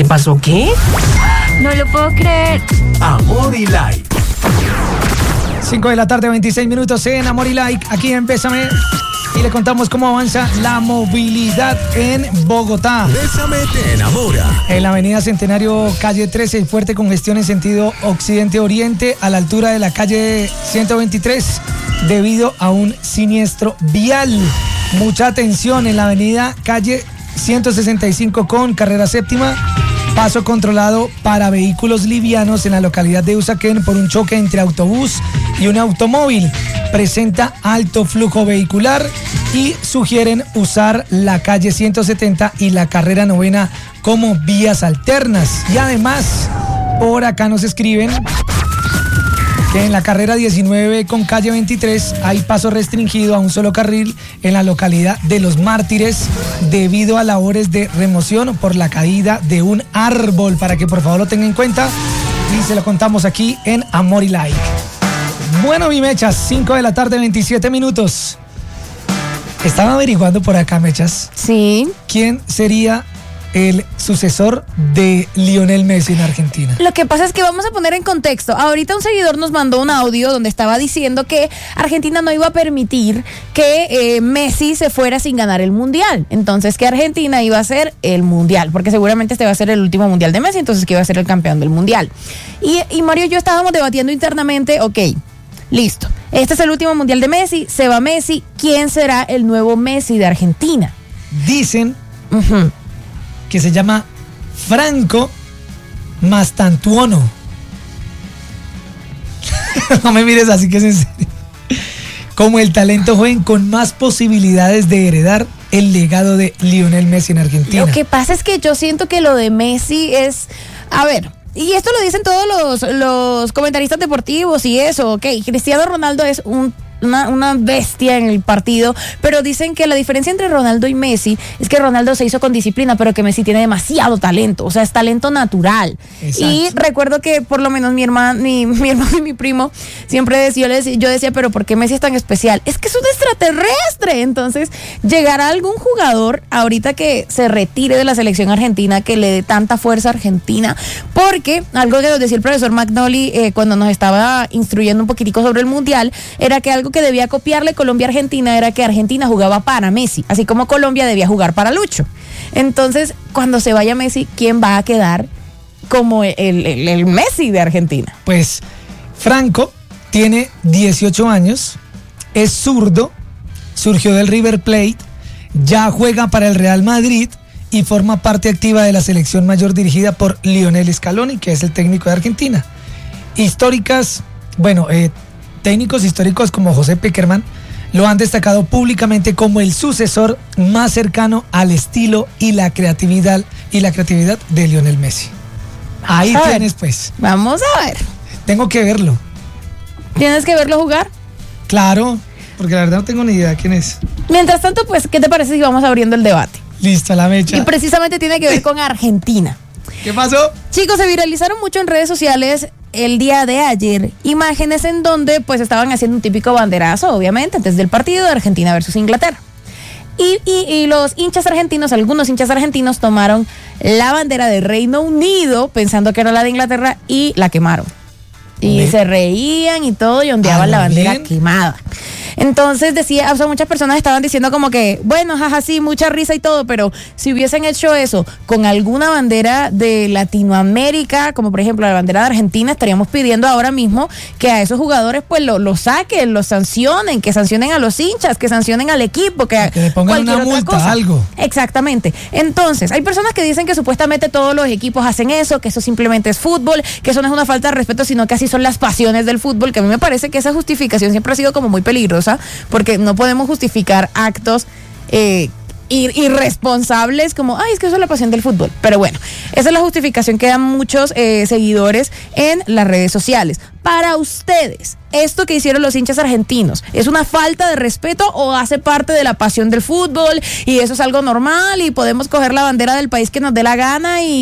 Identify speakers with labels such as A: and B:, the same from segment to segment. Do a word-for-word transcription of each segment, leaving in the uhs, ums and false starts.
A: pasó qué?
B: No lo puedo creer.
C: Amor y Like.
D: cinco de la tarde, veintiséis minutos en Amor y Like. Aquí en Bésame. Y le contamos cómo avanza la movilidad en Bogotá.
C: Bésame te enamora.
D: En la avenida Centenario, calle trece, hay fuerte congestión en sentido occidente-oriente a la altura de la calle ciento veintitrés debido a un siniestro vial. Mucha atención en la avenida calle ciento sesenta y cinco con carrera séptima. Paso controlado para vehículos livianos en la localidad de Usaquén por un choque entre autobús y un automóvil. Presenta alto flujo vehicular y sugieren usar la calle ciento setenta y la carrera novena como vías alternas. Y además, por acá nos escriben que en la carrera diecinueve con calle veintitrés hay paso restringido a un solo carril en la localidad de Los Mártires debido a labores de remoción por la caída de un árbol, para que por favor lo tengan en cuenta y se lo contamos aquí en Amor y Like. Bueno, mi Mechas, cinco de la tarde, veintisiete minutos. Estaba averiguando por acá, Mechas.
B: Sí.
D: ¿Quién sería el sucesor de Lionel Messi en Argentina?
B: Lo que pasa es que vamos a poner en contexto. Ahorita un seguidor nos mandó un audio donde estaba diciendo que Argentina no iba a permitir que eh, Messi se fuera sin ganar el Mundial. Entonces que Argentina iba a ser el Mundial, porque seguramente este va a ser el último Mundial de Messi, entonces que iba a ser el campeón del Mundial. Y, y Mario y yo estábamos debatiendo internamente, ok, listo, este es el último Mundial de Messi, se va Messi, ¿quién será el nuevo Messi de Argentina?
D: Dicen
B: Uh-huh.
D: que se llama Franco Mastantuono. No me mires así, que es en serio. Como el talento joven con más posibilidades de heredar el legado de Lionel Messi en Argentina.
B: Lo que pasa es que yo siento que lo de Messi es, a ver, y esto lo dicen todos los, los comentaristas deportivos y eso, ok, Cristiano Ronaldo es un Una, una bestia en el partido, pero dicen que la diferencia entre Ronaldo y Messi es que Ronaldo se hizo con disciplina, pero que Messi tiene demasiado talento, o sea, es talento natural. Exacto. Y recuerdo que por lo menos mi hermano, mi, mi hermano y mi primo siempre decía, yo, decía, yo decía, pero ¿por qué Messi es tan especial? Es que es un extraterrestre. Entonces, llegará algún jugador ahorita que se retire de la selección argentina, que le dé tanta fuerza a Argentina, porque algo que nos decía el profesor McNally eh, cuando nos estaba instruyendo un poquitico sobre el Mundial, era que algo que debía copiarle Colombia a Argentina era que Argentina jugaba para Messi, así como Colombia debía jugar para Lucho. Entonces, cuando se vaya Messi, ¿quién va a quedar como el, el, el Messi de Argentina?
D: Pues Franco tiene dieciocho años, es zurdo, surgió del River Plate, ya juega para el Real Madrid y forma parte activa de la selección mayor dirigida por Lionel Scaloni, que es el técnico de Argentina. Históricas, bueno, eh, técnicos históricos como José Pekerman lo han destacado públicamente como el sucesor más cercano al estilo y la creatividad y la creatividad de Lionel Messi. Ahí
B: Vamos
D: tienes, pues.
B: Vamos a ver.
D: Tengo que verlo.
B: ¿Tienes que verlo jugar?
D: Claro, porque la verdad no tengo ni idea quién es.
B: Mientras tanto, pues, ¿qué te parece si vamos abriendo el debate?
D: Listo, la mecha.
B: Y precisamente tiene que ver con Argentina.
D: ¿Qué pasó?
B: Chicos, se viralizaron mucho en redes sociales el día de ayer imágenes en donde pues estaban haciendo un típico banderazo, obviamente, antes del partido de Argentina versus Inglaterra. Y, y, y los hinchas argentinos, algunos hinchas argentinos tomaron la bandera de Reino Unido pensando que era la de Inglaterra y la quemaron. Y ¿Bien? Se reían y todo y ondeaban la bandera bien? Quemada. Entonces decía, o sea, muchas personas estaban diciendo como que, bueno, jaja, sí, mucha risa y todo, pero si hubiesen hecho eso con alguna bandera de Latinoamérica, como por ejemplo la bandera de Argentina, estaríamos pidiendo ahora mismo que a esos jugadores pues lo, lo saquen, los sancionen, que sancionen a los hinchas, que sancionen al equipo, que,
D: que le pongan una multa, cosa. Algo.
B: Exactamente. Entonces, hay personas que dicen que supuestamente todos los equipos hacen eso, que eso simplemente es fútbol, que eso no es una falta de respeto, sino que así son las pasiones del fútbol, que a mí me parece que esa justificación siempre ha sido como muy peligrosa, porque no podemos justificar actos eh, ir, irresponsables como, ay, es que eso es la pasión del fútbol. Pero bueno, esa es la justificación que dan muchos eh, seguidores en las redes sociales. Para ustedes, ¿esto que hicieron los hinchas argentinos es una falta de respeto o hace parte de la pasión del fútbol y eso es algo normal y podemos coger la bandera del país que nos dé la gana y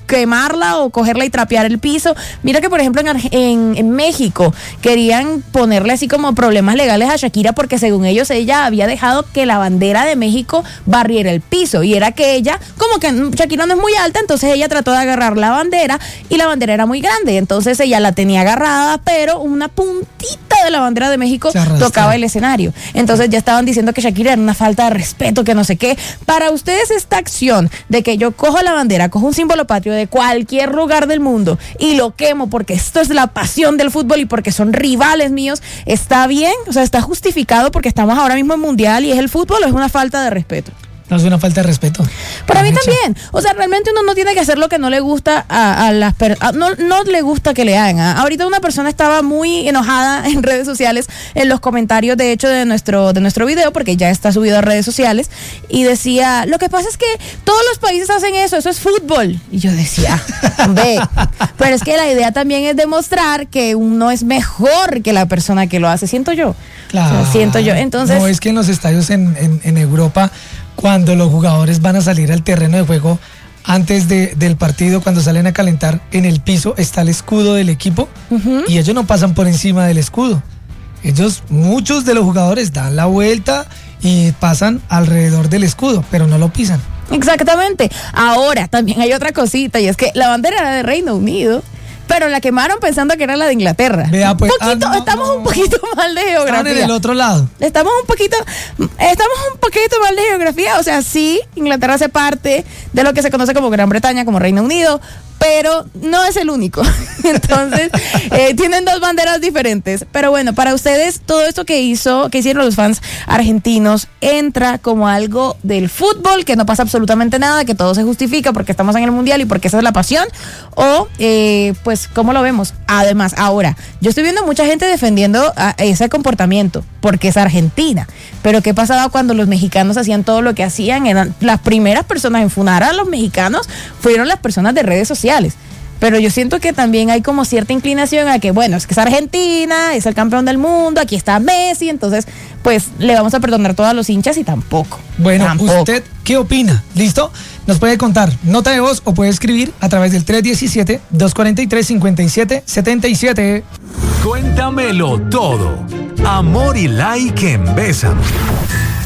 B: quemarla o cogerla y trapear el piso. Mira que por ejemplo en, en, en México querían ponerle así como problemas legales a Shakira porque según ellos ella había dejado que la bandera de México barriera el piso y era que ella, como que Shakira no es muy alta, entonces ella trató de agarrar la bandera y la bandera era muy grande, entonces ella la tenía agarrada, pero una puntita de la bandera de México tocaba el escenario. Entonces ya estaban diciendo que Shakira era una falta de respeto, que no sé qué. Para ustedes esta acción de que yo cojo la bandera, cojo un símbolo patrio de cualquier lugar del mundo y lo quemo porque esto es la pasión del fútbol y porque son rivales míos, ¿está bien? O sea, ¿está justificado porque estamos ahora mismo en mundial y es el fútbol o es una falta de respeto?
D: No, es una falta de respeto.
B: Para mí también. O sea, realmente uno no tiene que hacer lo que no le gusta a, a las personas. No, no le gusta que le hagan. ¿Ah? Ahorita una persona estaba muy enojada en redes sociales, en los comentarios, de hecho, de nuestro, de nuestro video, porque ya está subido a redes sociales, y decía, lo que pasa es que todos los países hacen eso, eso es fútbol. Y yo decía, ve, pero es que la idea también es demostrar que uno es mejor que la persona que lo hace, siento yo.
D: Claro.
B: O sea, siento yo. Entonces,
D: no, es que en los estadios en, en, en Europa, cuando los jugadores van a salir al terreno de juego, antes de, del partido, cuando salen a calentar, en el piso está el escudo del equipo, uh-huh. y ellos no pasan por encima del escudo. Ellos, muchos de los jugadores dan la vuelta y pasan alrededor del escudo, pero no lo pisan.
B: Exactamente. Ahora, también hay otra cosita, y es que la bandera era de Reino Unido, pero la quemaron pensando que era la de Inglaterra.
D: Vea, pues,
B: un poquito,
D: ah, no,
B: estamos
D: no.
B: un poquito mal de geografía.
D: Están en el otro lado.
B: Estamos un poquito, estamos un poquito mal de geografía. O sea, sí, Inglaterra hace parte de lo que se conoce como Gran Bretaña, como Reino Unido, pero no es el único. Entonces, eh, tienen dos banderas diferentes. Pero bueno, para ustedes, todo esto que hizo, que hicieron los fans argentinos, entra como algo del fútbol, que no pasa absolutamente nada, que todo se justifica porque estamos en el mundial y porque esa es la pasión, o eh, pues, ¿cómo lo vemos? Además, ahora, yo estoy viendo mucha gente defendiendo a ese comportamiento, porque es Argentina. Pero ¿qué pasaba cuando los mexicanos hacían todo lo que hacían? Eran las primeras personas en funar a los mexicanos, fueron las personas de redes sociales. Pero yo siento que también hay como cierta inclinación a que, bueno, es que es Argentina, es el campeón del mundo, aquí está Messi, entonces, pues, le vamos a perdonar todos a los hinchas y tampoco.
D: Bueno,
B: tampoco.
D: ¿usted qué opina? ¿Listo? Nos puede contar nota de voz o puede escribir a través del tres diecisiete, dos cuarenta y tres, cincuenta y siete setenta y siete.
C: Cuéntamelo todo. Amor y like en Bésame.